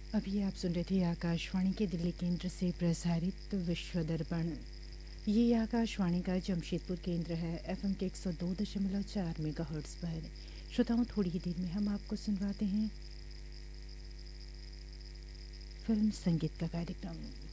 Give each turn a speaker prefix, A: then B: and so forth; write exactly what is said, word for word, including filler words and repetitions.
A: अभी आप सुन रहे थे आकाशवाणी के दिल्ली केंद्र से प्रसारित विश्व दर्पण। ये आकाशवाणी का जमशेदपुर केंद्र है। एफएम के एक सौ दो दशमलव चार मेगाहर्ट्ज़ पर। श्रोताओं, थोड़ी ही देर में हम आपको सुनवाते हैं फिल्म संगीत का कार्यक्रम।